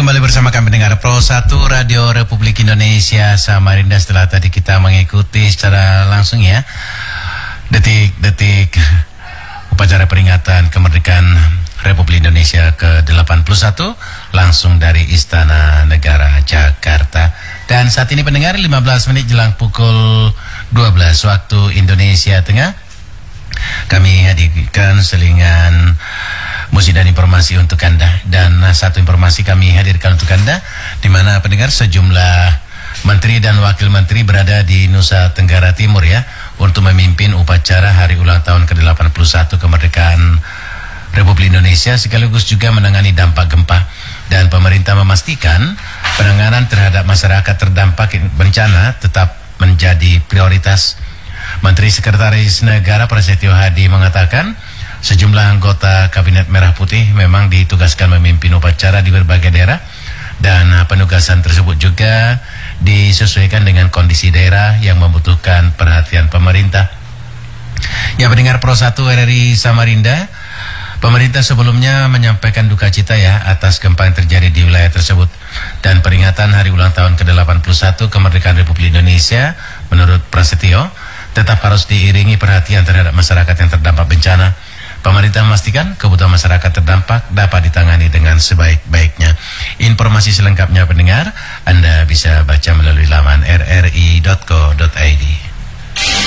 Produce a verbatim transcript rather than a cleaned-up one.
kembali bersama kami pendengar Pro satu Radio Republik Indonesia Samarinda. Setelah tadi kita mengikuti secara langsung ya detik-detik upacara peringatan kemerdekaan Republik Indonesia ke delapan puluh satu langsung dari Istana Negara Jakarta. Dan saat ini pendengar lima belas menit jelang pukul dua belas waktu Indonesia Tengah, kami hadirkan selingan musik dan informasi untuk Anda. Dan satu informasi kami hadirkan untuk Anda, di mana pendengar sejumlah menteri dan wakil menteri berada di Nusa Tenggara Timur ya untuk memimpin upacara hari ulang tahun ke delapan puluh satu kemerdekaan Republik Indonesia, sekaligus juga menangani dampak gempa. Dan pemerintah memastikan penanganan terhadap masyarakat terdampak bencana tetap menjadi prioritas. Menteri Sekretaris Negara Prasetyo Hadi mengatakan sejumlah anggota Kabinet Merah Putih memang ditugaskan memimpin upacara di berbagai daerah, dan penugasan tersebut juga disesuaikan dengan kondisi daerah yang membutuhkan perhatian pemerintah. Ya, pendengar Pro satu R R I Samarinda, pemerintah sebelumnya menyampaikan duka cita ya atas gempa yang terjadi di wilayah tersebut, dan peringatan hari ulang tahun ke delapan puluh satu kemerdekaan Republik Indonesia menurut Prasetyo tetap harus diiringi perhatian terhadap masyarakat yang terdampak bencana. Pemerintah memastikan kebutuhan masyarakat terdampak dapat ditangani dengan sebaik-baiknya. Informasi selengkapnya pendengar Anda bisa baca melalui laman r r i dot co dot i d.